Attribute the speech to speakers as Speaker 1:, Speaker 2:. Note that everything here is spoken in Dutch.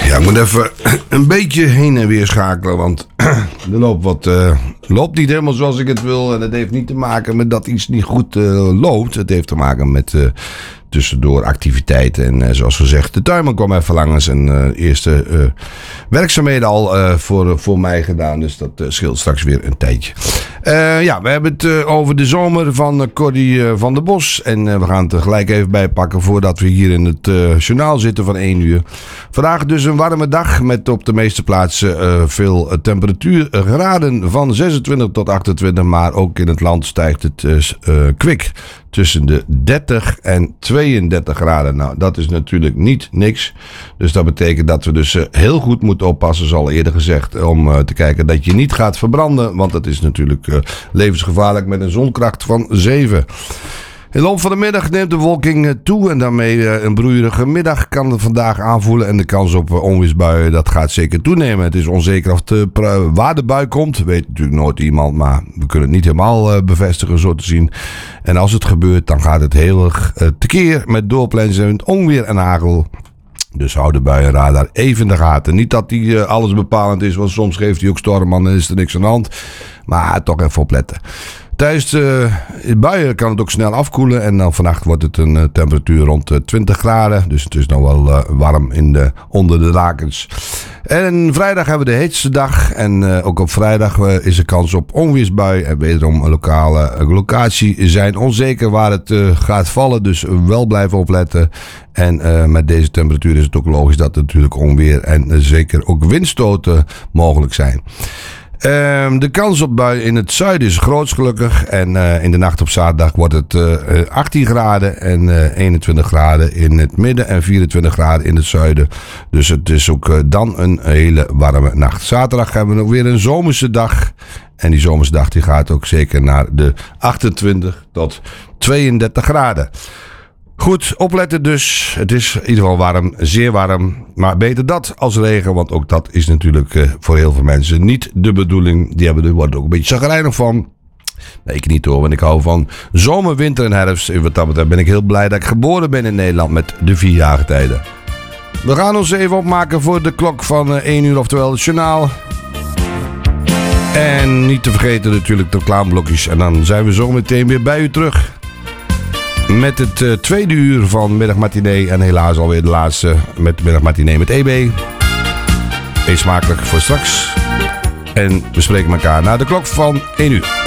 Speaker 1: Ja, ik moet even een beetje heen en weer schakelen, want er loopt niet helemaal zoals ik het wil. En het heeft niet te maken met dat iets niet goed loopt. Het heeft te maken met tussendoor activiteiten. En zoals gezegd, de tuinman kwam even langs en eerste werkzaamheden al voor mij gedaan. Dus dat scheelt straks weer een tijdje. Ja, we hebben het over de zomer van Corrie van der Bos. En we gaan het er gelijk even bij pakken voordat we hier in het journaal zitten van 1 uur. Vandaag dus een warme dag met op de meeste plaatsen veel temperatuur. Graden van 26 tot 28, maar ook in het land stijgt het kwik tussen de 30 en 32 graden. Nou, dat is natuurlijk niet niks. Dus dat betekent dat we dus heel goed moeten oppassen, zoals al eerder gezegd, om te kijken dat je niet gaat verbranden. Want dat is natuurlijk levensgevaarlijk met een zonkracht van 7. In de loop van de middag neemt de bewolking toe en daarmee een broeierige middag kan het vandaag aanvoelen. En de kans op onweersbuien, dat gaat zeker toenemen. Het is onzeker of waar de bui komt. Weet natuurlijk nooit iemand, maar we kunnen het niet helemaal bevestigen zo te zien. En als het gebeurt, dan gaat het heel erg tekeer met doorplensend onweer en hagel. Dus hou de buienradar even in de gaten. Niet dat die alles bepalend is, want soms geeft hij ook storm aan en is er niks aan de hand. Maar toch even opletten. Tijdens de buien kan het ook snel afkoelen en dan vannacht wordt het een temperatuur rond 20 graden. Dus het is nog wel warm onder de lakens. En vrijdag hebben we de heetste dag en ook op vrijdag is er kans op onweersbui. En wederom lokale locatie zijn onzeker waar het gaat vallen, dus wel blijven opletten. En met deze temperatuur is het ook logisch dat er natuurlijk onweer en zeker ook windstoten mogelijk zijn. De kans op bui in het zuiden is groot gelukkig. En in de nacht op zaterdag wordt het 18 graden en 21 graden in het midden en 24 graden in het zuiden. Dus het is ook dan een hele warme nacht. Zaterdag hebben we nog weer een zomerse dag. En die zomerse dag die gaat ook zeker naar de 28 tot 32 graden. Goed, opletten dus. Het is in ieder geval warm, zeer warm. Maar beter dat als regen, want ook dat is natuurlijk voor heel veel mensen niet de bedoeling. Die worden er ook een beetje chagrijnig van. Nee, ik niet hoor, want ik hou van zomer, winter en herfst. En wat dat betreft ben ik heel blij dat ik geboren ben in Nederland met de 4 jaargetijden. We gaan ons even opmaken voor de klok van 1 uur, oftewel het journaal. En niet te vergeten natuurlijk de reclameblokjes. En dan zijn we zo meteen weer bij u terug. Met het tweede uur van Middagmatinee. En helaas alweer de laatste met Middagmatinee met EB. Eet smakelijk voor straks. En we spreken elkaar na de klok van 1 uur.